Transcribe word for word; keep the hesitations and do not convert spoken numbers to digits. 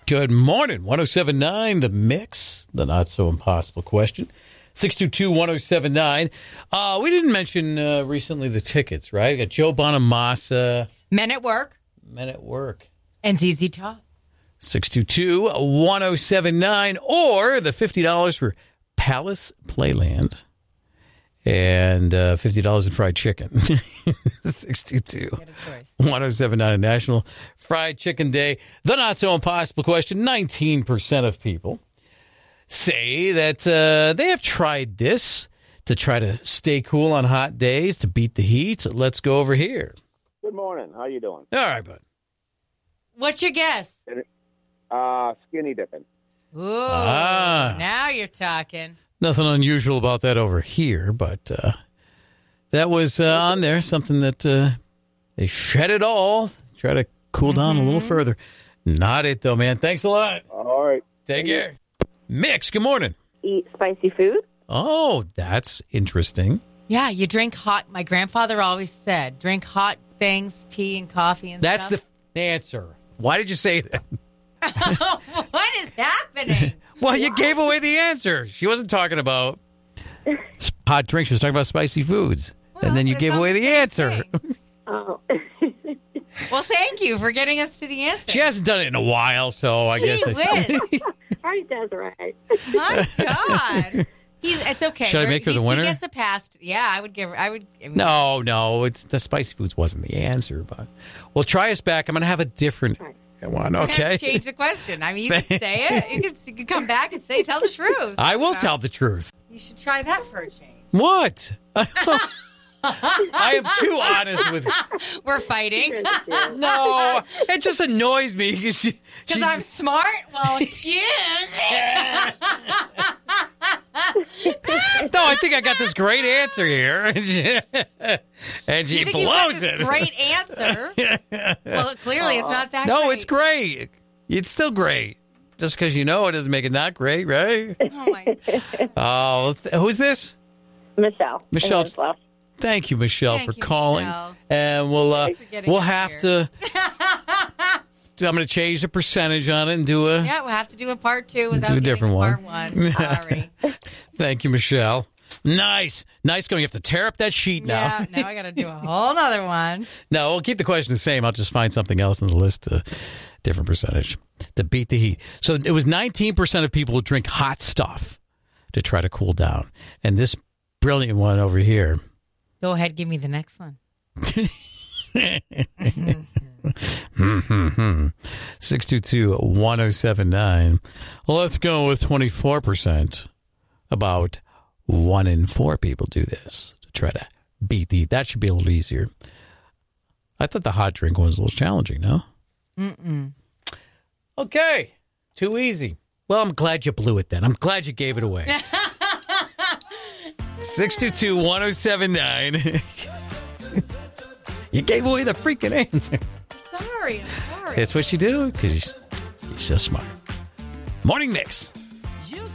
Good morning. one oh seven point nine, The Mix, the not-so-impossible question. six two two, one oh seven nine. Uh, we didn't mention uh, recently the tickets, right? We got Joe Bonamassa. Men at Work. Men at Work. And Z Z Top. six two two, one oh seven nine. Or the fifty dollars for Palace Playland. And uh, fifty dollars in fried chicken. six two two, one oh seven nine, National Fried Chicken Day. The not-so-impossible question. nineteen percent of people say that uh, they have tried this to try to stay cool on hot days, to beat the heat. Let's go over here. Good morning. How you doing? All right, bud. What's your guess? Uh, skinny dipping. Ooh, Ah. now you're talking. Nothing unusual about that over here, but uh, that was uh, on there, something that uh, they shed it all, try to cool down Mm-hmm. a little further. Not it, though, man. Thanks a lot. All right. Take care. Mix, good morning. Eat spicy food. Oh, that's interesting. Yeah, you drink hot. My grandfather always said, drink hot things, tea and coffee and That's stuff. the answer. Why did you say that? What is happening? Well, you gave away the answer. She wasn't talking about hot drinks. She was talking about spicy foods. Well, and then you it's gave all away the the same answer. thing. Oh. Well, thank you for getting us to the answer. She hasn't done it in a while, so I Gee guess I whiz. Right, that's right. My God. He's, it's okay. Should I We're- make her the he's- winner? He gets a pass. Yeah, I would give her. I would. I mean, No, no, it's the spicy foods wasn't the answer, but well, try us back. I'm going to have a different Right. one. you have to Okay, change the question. I mean, you can say it. You can, you can come back and say, tell the truth. I will You know? tell the truth. You should try that for a change. What? I am too honest with. We're fighting. No, it just annoys me because she, Because she- I'm smart? Well, excuse me. No, I think I got this great answer here, and she, and she You think you've got blows this it. great answer? Well, clearly it's not that No, great. it's great. It's still great. Just because you know it doesn't make it not great, right? Oh, my. Oh, th- who's this? Michelle. Michelle. And Winslow. Thank you, Michelle, Thank for you, calling. Michelle. And we'll uh, Thanks for getting we'll us have here. to. I'm going to change the percentage on it and do a. Yeah, we'll have to do a part two without Do a getting different to one. part one. Sorry. Thank you, Michelle. Nice, nice going. You have to tear up that sheet now. Yeah, now I got to do a whole other one. No, we'll keep the question the same. I'll just find something else in the list, a different percentage to beat the heat. So it was nineteen percent of people who drink hot stuff to try to cool down. And this brilliant one over here. Go ahead, give me the next one. six two two, one oh seven nine. Well, let's go with twenty-four percent. About one in four people do this to try to beat the heat. That should be a little easier. I thought the hot drink one was a little challenging, no? Mm-mm. Okay. Too easy. Well, I'm glad you blew it then. I'm glad you gave it away. six two two, one oh seven nine. You gave away the freaking answer. Sorry, I'm sorry. That's what you do because you're so smart. Morning Mix.